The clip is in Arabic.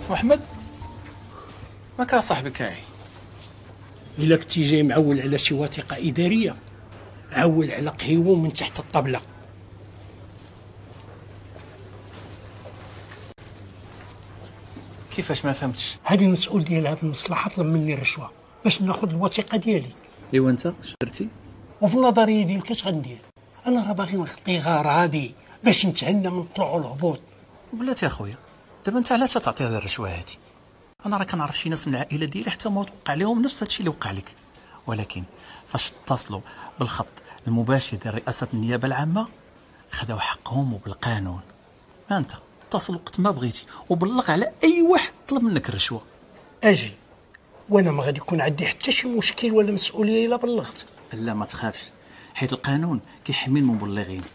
اسمو احمد، ما كان صاحبي كاعي. الا كنتي جاي معول على شي وثيقه اداريه، عول على قهيوه من تحت الطبله. كيفاش؟ ما فهمتش. هاد المسؤول ديال هاد المصلحه طلب مني رشوه باش ناخذ الوثيقه ديالي. ايوا انت اش درتي؟ وفي النظريه ديالك اش غندير؟ انا راه باغي نخطي غراضي باش نتهنى من الطلوع والهبوط. بلاتي اخويا، دابا انت علاش تعطي هذه الرشوه هذه؟ انا راه كنعرف شي ناس من العائله ديالي حتى ما وقع لهم نفس الشيء اللي وقع لك، ولكن فاش اتصلوا بالخط المباشر ديال رئاسه النيابه العامه خداو حقهم وبالقانون. ما انت اتصل وقت ما بغيتي وبلغ على اي واحد طلب منك الرشوه. اجي وانا ما غادي يكون عندي حتى شي مشكل ولا مسؤوليه الا بلغت. لا ما تخافش، حيت القانون كيحمي المبلغين.